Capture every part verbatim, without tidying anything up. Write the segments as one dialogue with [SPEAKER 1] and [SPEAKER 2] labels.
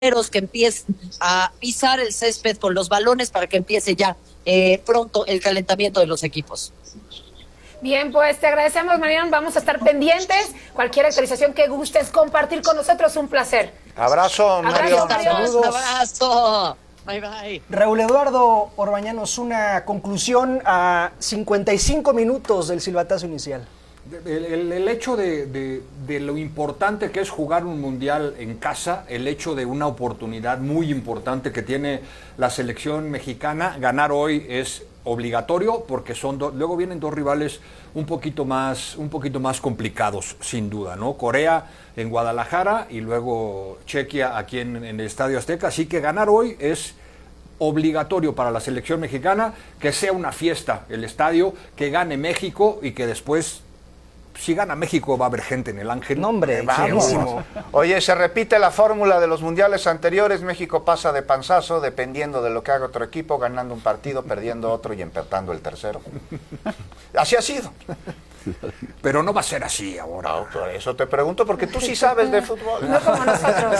[SPEAKER 1] que empiecen a pisar el césped con los balones para que empiece ya eh, pronto el calentamiento de los equipos.
[SPEAKER 2] Bien, pues te agradecemos, Mariano. Vamos a estar pendientes. Cualquier actualización que gustes compartir con nosotros, un placer.
[SPEAKER 3] Abrazo, Mariano.
[SPEAKER 1] Saludos. Abrazo. Bye, bye.
[SPEAKER 4] Raúl Eduardo Orbañanos, una conclusión a cincuenta y cinco minutos del silbatazo inicial.
[SPEAKER 5] El, el, el hecho de, de, de lo importante que es jugar un mundial en casa, el hecho de una oportunidad muy importante que tiene la selección mexicana, ganar hoy es obligatorio porque son do, luego vienen dos rivales un poquito más un poquito más complicados, sin duda, ¿no? Corea en Guadalajara y luego Chequia aquí en, en el Estadio Azteca, así que ganar hoy es obligatorio para la selección mexicana, que sea una fiesta el estadio, que gane México y que después, si gana México, va a haber gente en el Ángel.
[SPEAKER 4] No, hombre,
[SPEAKER 3] vamos. Oye, se repite la fórmula de los mundiales anteriores. México pasa de panzazo, dependiendo de lo que haga otro equipo, ganando un partido, perdiendo otro y empatando el tercero. Así ha sido.
[SPEAKER 5] Pero no va a ser así ahora.
[SPEAKER 3] No, por eso te pregunto, porque tú sí sabes de fútbol.
[SPEAKER 2] No como nosotros.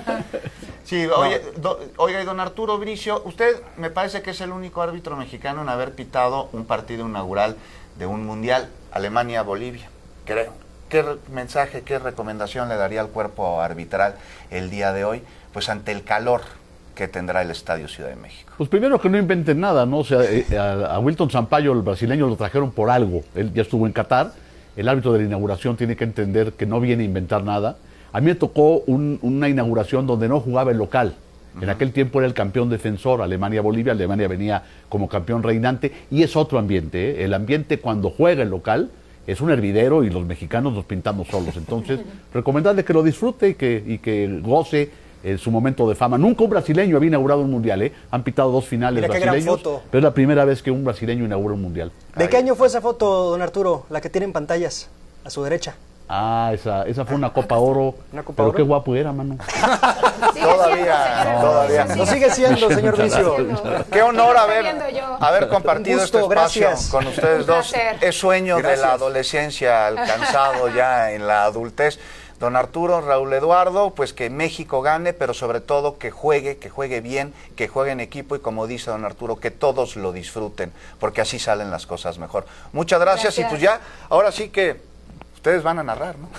[SPEAKER 3] Sí, oye, do, oiga, y don Arturo Bricio, usted me parece que es el único árbitro mexicano en haber pitado un partido inaugural de un mundial, Alemania-Bolivia. Creo. ¿Qué re- mensaje, qué recomendación le daría al cuerpo arbitral el día de hoy? Pues ante el calor que tendrá el Estadio Ciudad de México.
[SPEAKER 6] Pues primero que no inventen nada, ¿no? O sea, eh, a, a Wilton Sampaio, el brasileño, lo trajeron por algo. Él ya estuvo en Qatar. El árbitro de la inauguración tiene que entender que no viene a inventar nada. A mí me tocó un, una inauguración donde no jugaba el local. En uh-huh. aquel tiempo era el campeón defensor, Alemania-Bolivia. Alemania venía como campeón reinante y es otro ambiente, ¿eh? El ambiente cuando juega el local es un hervidero y los mexicanos nos pintamos solos. Entonces, recomendarle que lo disfrute y que, y que goce en su momento de fama. Nunca un brasileño había inaugurado un mundial, ¿eh? Han pitado dos finales
[SPEAKER 4] Mira
[SPEAKER 6] brasileños, pero es la primera vez que un brasileño inaugura un mundial.
[SPEAKER 4] ¿De
[SPEAKER 3] Ahí.
[SPEAKER 4] qué año fue esa foto, don Arturo? La que tiene en pantallas, a su derecha.
[SPEAKER 6] Ah, esa, esa fue una Copa Oro.
[SPEAKER 4] ¿Una Copa
[SPEAKER 6] pero
[SPEAKER 4] Oro?
[SPEAKER 6] qué guapo era, mano.
[SPEAKER 2] Sigue
[SPEAKER 3] Todavía,
[SPEAKER 2] siendo, señor.
[SPEAKER 3] todavía.
[SPEAKER 4] Lo sigue siendo, señor Vicio.
[SPEAKER 3] Qué honor haber,
[SPEAKER 2] Estoy viendo yo.
[SPEAKER 3] haber compartido
[SPEAKER 4] Un gusto,
[SPEAKER 3] este espacio
[SPEAKER 4] gracias.
[SPEAKER 3] con ustedes
[SPEAKER 2] Un
[SPEAKER 3] dos.
[SPEAKER 2] placer.
[SPEAKER 3] Es sueño
[SPEAKER 5] Gracias.
[SPEAKER 3] de la adolescencia alcanzado ya en la adultez. Don Arturo, Raúl Eduardo, pues que México gane, pero sobre todo que juegue, que juegue bien, que juegue en equipo y como dice don Arturo, que todos lo disfruten, porque así salen las cosas mejor. Muchas gracias,
[SPEAKER 2] Gracias.
[SPEAKER 3] y pues ya, ahora sí que ustedes van a narrar, ¿no?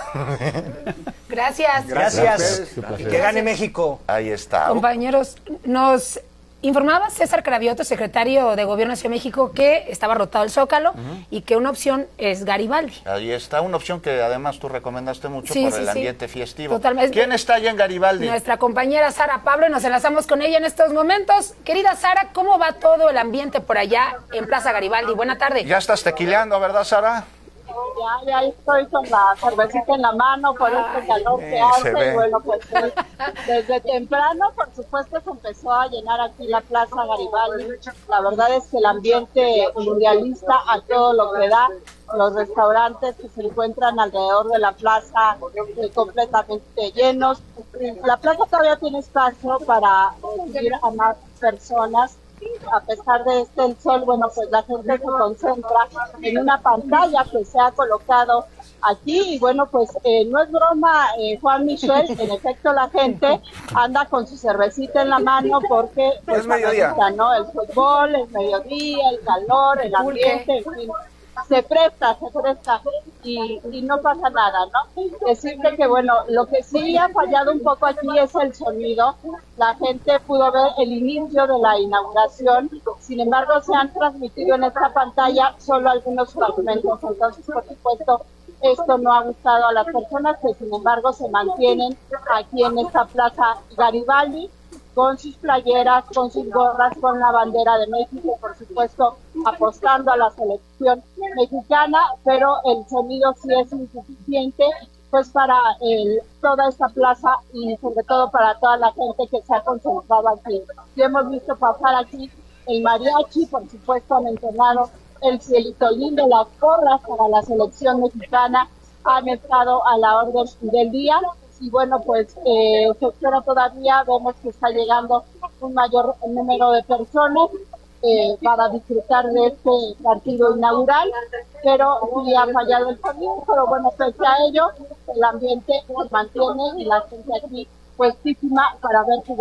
[SPEAKER 2] Gracias.
[SPEAKER 4] Gracias.
[SPEAKER 6] Qué placer.
[SPEAKER 4] Y que gane México.
[SPEAKER 3] Ahí está.
[SPEAKER 2] Compañeros, nos informaba César Cravioto, secretario de Gobierno de Ciudad de México, que estaba rotado el Zócalo uh-huh. y que una opción es Garibaldi.
[SPEAKER 3] Ahí está, una opción que además tú recomendaste mucho
[SPEAKER 2] Sí,
[SPEAKER 3] por
[SPEAKER 2] sí,
[SPEAKER 3] el
[SPEAKER 2] sí.
[SPEAKER 3] ambiente festivo.
[SPEAKER 2] Totalmente.
[SPEAKER 3] ¿Quién está allá en Garibaldi?
[SPEAKER 2] Nuestra compañera Sara Pablo, y nos enlazamos con ella en estos momentos. Querida Sara, ¿cómo va todo el ambiente por allá en Plaza Garibaldi? Buena tarde.
[SPEAKER 3] Ya estás tequileando, ¿verdad, Sara?
[SPEAKER 7] Ya, ya estoy con la cervecita en la mano por este calor que
[SPEAKER 3] eh,
[SPEAKER 7] hace.
[SPEAKER 3] se ve.
[SPEAKER 7] Y bueno, pues eh, desde temprano, por supuesto, se empezó a llenar aquí la Plaza Garibaldi. La verdad es que el ambiente mundialista a todo lo que da. Los restaurantes que se encuentran alrededor de la plaza eh, completamente llenos. La plaza todavía tiene espacio para recibir a más personas. A pesar de este el sol, bueno, pues la gente se concentra en una pantalla que se ha colocado aquí y bueno, pues eh, no es broma, eh, Juan Michel, en efecto la gente anda con su cervecita en la mano porque pues,
[SPEAKER 3] es mediodía,
[SPEAKER 7] gusta, ¿no? El fútbol, el mediodía, el calor, el ambiente, en fin, se presta, se presta y, y no pasa nada, ¿no? Decirte que bueno, lo que sí ha fallado un poco aquí es el sonido. La gente pudo ver el inicio de la inauguración, sin embargo se han transmitido en esta pantalla solo algunos fragmentos, entonces por supuesto esto no ha gustado a las personas que sin embargo se mantienen aquí en esta Plaza Garibaldi con sus playeras, con sus gorras, con la bandera de México, por supuesto apostando a la selección mexicana, pero el sonido sí es insuficiente pues para el, toda esta plaza y sobre todo para toda la gente que se ha concentrado aquí. Y hemos visto pasar aquí el mariachi, por supuesto han entonado el cielito lindo, las porras para la selección mexicana han estado a la orden del día y bueno, pues eh, se espera todavía, vemos que está llegando un mayor número de personas eh, para disfrutar de este partido inaugural, pero sí ha fallado el sonido, pero bueno, pese a ello, el ambiente se mantiene y la gente aquí dispuestísima para ver jugar